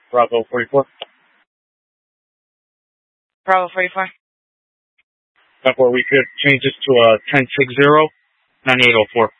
Bravo 44. Bravo 44. Where we could change this to 1060 9804.